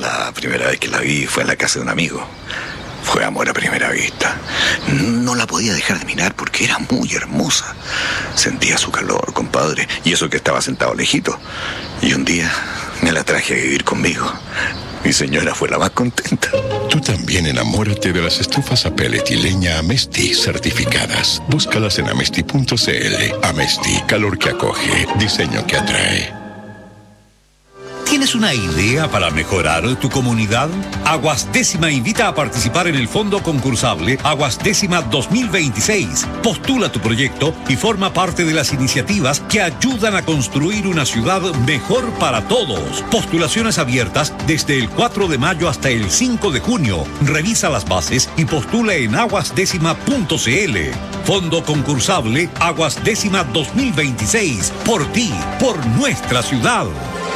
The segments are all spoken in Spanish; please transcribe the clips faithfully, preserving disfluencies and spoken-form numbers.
La primera vez que la vi fue en la casa de un amigo. Fue amor a primera vista. No la podía dejar de mirar porque era muy hermosa. Sentía su calor, compadre, y eso que estaba sentado lejito. Y un día me la traje a vivir conmigo. Mi señora fue la más contenta. Tú también enamórate de las estufas a pellet y leña Amesti certificadas. Búscalas en amesti punto cl. Amesti, calor que acoge, diseño que atrae. ¿Tienes una idea para mejorar tu comunidad? Aguas Décima invita a participar en el fondo concursable Aguas Décima dos mil veintiséis. Postula tu proyecto y forma parte de las iniciativas que ayudan a construir una ciudad mejor para todos. Postulaciones abiertas desde el cuatro de mayo hasta el cinco de junio. Revisa las bases y postula en aguas décima punto cl. Fondo concursable Aguas Décima dos mil veintiséis. Por ti, por nuestra ciudad.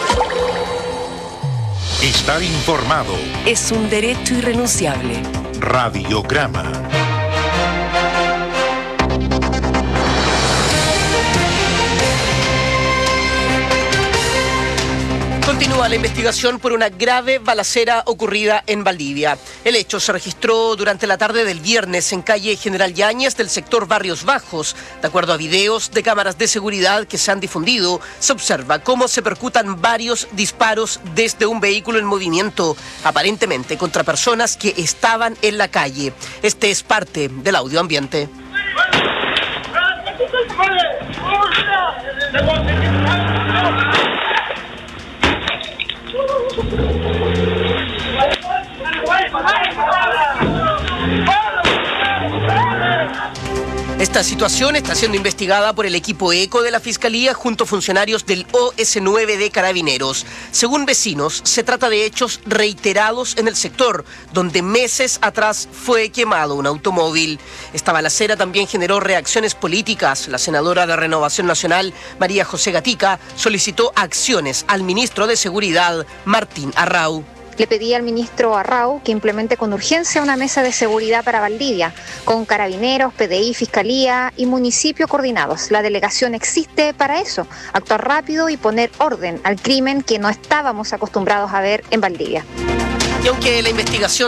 Estar informado es un derecho irrenunciable. Radiograma. Continúa la investigación por una grave balacera ocurrida en Valdivia. El hecho se registró durante la tarde del viernes en calle General Yáñez del sector Barrios Bajos. De acuerdo a videos de cámaras de seguridad que se han difundido, se observa cómo se percutan varios disparos desde un vehículo en movimiento, aparentemente contra personas que estaban en la calle. Este es parte del audio ambiente. Esta situación está siendo investigada por el equipo ECO de la Fiscalía junto a funcionarios del O S nueve de Carabineros. Según vecinos, se trata de hechos reiterados en el sector, donde meses atrás fue quemado un automóvil. Esta balacera también generó reacciones políticas. La senadora de Renovación Nacional, María José Gatica, solicitó acciones al ministro de Seguridad, Martín Arrau. Le pedí al ministro Arrau que implemente con urgencia una mesa de seguridad para Valdivia, con carabineros, P D I, Fiscalía y municipio coordinados. La delegación existe para eso, actuar rápido y poner orden al crimen que no estábamos acostumbrados a ver en Valdivia. Y aunque la investigación